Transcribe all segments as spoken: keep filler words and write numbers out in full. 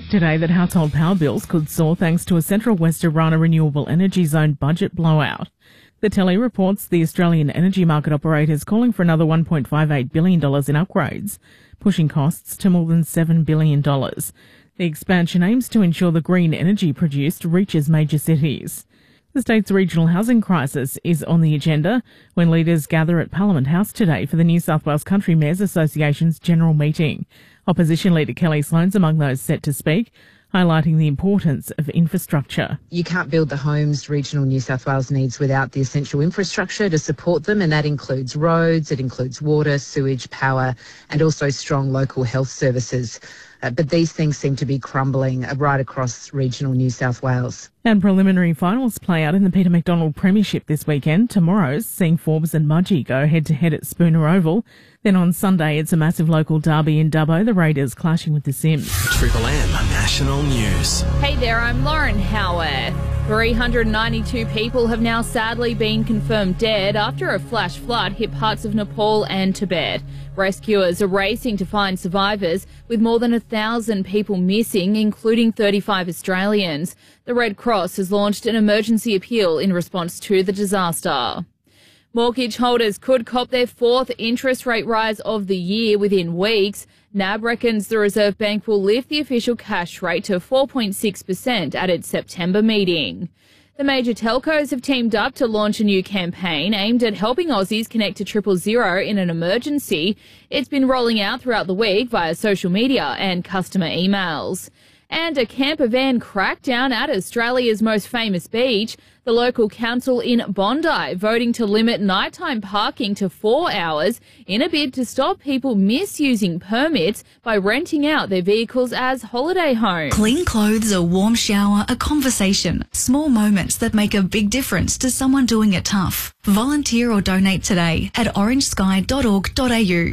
today that household power bills could soar thanks to a Central West Orana Renewable Energy Zone budget blowout. The Telly reports the Australian energy market operator is calling for another one point five eight billion dollars in upgrades, pushing costs to more than seven billion dollars. The expansion aims to ensure the green energy produced reaches major cities. The state's regional housing crisis is on the agenda when leaders gather at Parliament House today for the New South Wales Country Mayors Association's general meeting. Opposition leader Kelly Sloan's among those set to speak, highlighting the importance of infrastructure. You can't build the homes regional New South Wales needs without the essential infrastructure to support them, and that includes roads, it includes water, sewage, power, and also strong local health services. Uh, but these things seem to be crumbling uh, right across regional New South Wales. And preliminary finals play out in the Peter McDonald Premiership this weekend. Tomorrow's seeing Forbes and Mudgee go head-to-head at Spooner Oval. Then on Sunday, it's a massive local derby in Dubbo, the Raiders clashing with the Sims. Triple M National News. Hey there, I'm Lauren Howarth. three hundred ninety-two people have now sadly been confirmed dead after a flash flood hit parts of Nepal and Tibet. Rescuers are racing to find survivors, with more than a thousand people missing, including thirty-five Australians. The Red Cross has launched an emergency appeal in response to the disaster. Mortgage holders could cop their fourth interest rate rise of the year within weeks. N A B reckons the Reserve Bank will lift the official cash rate to four point six percent at its September meeting. The major telcos have teamed up to launch a new campaign aimed at helping Aussies connect to triple zero in an emergency. It's been rolling out throughout the week via social media and customer emails. And a camper van crackdown at Australia's most famous beach. The local council in Bondi voting to limit nighttime parking to four hours in a bid to stop people misusing permits by renting out their vehicles as holiday homes. Clean clothes, a warm shower, a conversation. Small moments that make a big difference to someone doing it tough. Volunteer or donate today at orange sky dot org dot a u.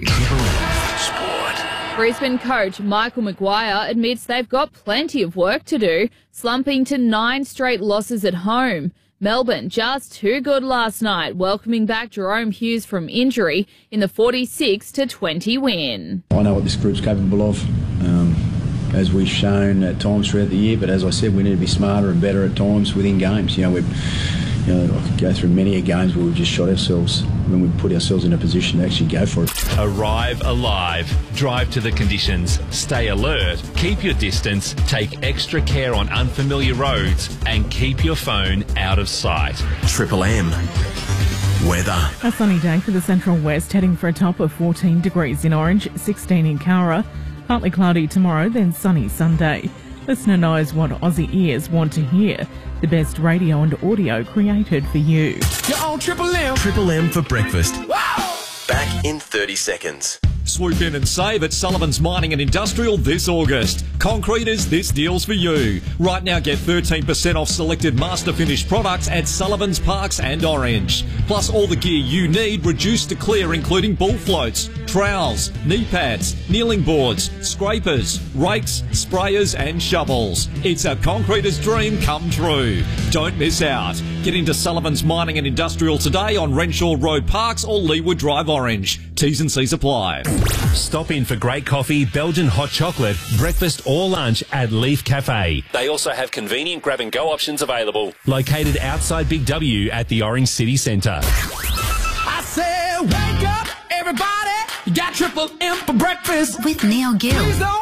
Brisbane coach Michael Maguire admits they've got plenty of work to do, slumping to nine straight losses at home. Melbourne just too good last night, welcoming back Jerome Hughes from injury in the forty-six to twenty win. I know what this group's capable of, um, as we've shown at times throughout the year, but as I said, we need to be smarter and better at times within games. You know, we've You know, I could go through many games where we've just shot ourselves when we put ourselves in a position to actually go for it. Arrive alive. Drive to the conditions. Stay alert. Keep your distance. Take extra care on unfamiliar roads and keep your phone out of sight. Triple M weather. A sunny day for the Central West, heading for a top of fourteen degrees in Orange, sixteen in Cowra. Partly cloudy tomorrow, then sunny Sunday. Listener knows what Aussie ears want to hear. The best radio and audio created for you. You're on Triple M. Triple M for breakfast. Wow! Back in thirty seconds. Swoop in and save at Sullivan's Mining and Industrial this August. Concreters, this deal's for you. Right now get thirteen percent off selected master finished products at Sullivan's Parks and Orange. Plus all the gear you need reduced to clear, including bull floats, trowels, knee pads, kneeling boards, scrapers, rakes, sprayers and shovels. It's a concreter's dream come true. Don't miss out. Get into Sullivan's Mining and Industrial today on Renshaw Road Parks or Leeward Drive Orange. T's and C's apply. Stop in for great coffee, Belgian hot chocolate, breakfast or lunch at Leaf Cafe. They also have convenient grab-and-go options available. Located outside Big W at the Orange City Centre. I said, wake up, everybody. You got Triple M for breakfast. With Neil Gill.